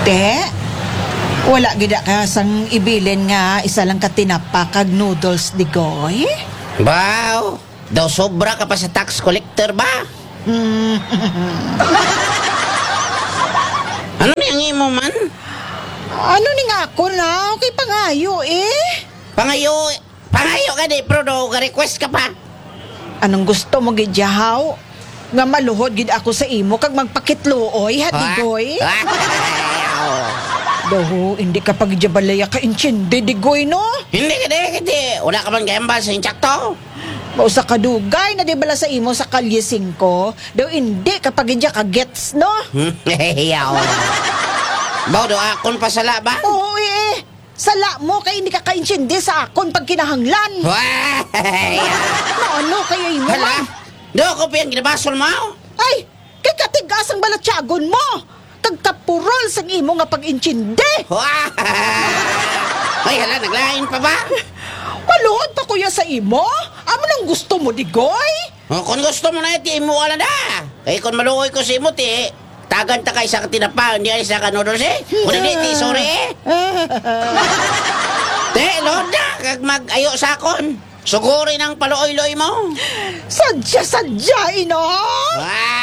Te, wala gida ka sang ibilin nga isa lang ka tinapa kag noodles digoy? Wow, daw sobra ka pa sa tax collector ba? Ano niyang imo man? Ano ni nga ako na? Okay pangayo eh. Pangayo ka di, pero daw ka-request ka pa. Anong gusto mo gidyahaw? Nga maluhod gid ako sa imo kag magpakitluoy ha digoy? Daho, hindi ka pa gidyabalaya ka inchindi digoy no? Hindi. Wala ka man gayambal sa inchakto. Mausa ka dugay na di bala sa imo sa kalye 5, daw hindi ka pa gidya ka gets no? Yaw. Baw daw akon pasala ba? Oo eh. Sala mo kay hindi ka kainchindi sa akon pag kinahanglan. Ano kaya imo? Hala, daw ko pa yung ginabasol mo. Ay, kay katigas ang balatsagon mo. Tagtapurol sang imo nga pag-inchindi. Ay, hala, naglain pa ba? Maluhod pa kuya sa imo? Amo nang gusto mo, digoy? Kung gusto mo na iti imo wala na. Kaya kung maluoy ko si imo ti, tagan ta ka isa ka tinapa, hindi ay isa ka noodles eh. Kung hindi, ti sorry eh. Te, load na, kag mag-ayo sa akon. Sugurin ang paluoy-loy mo. Sadya, ino?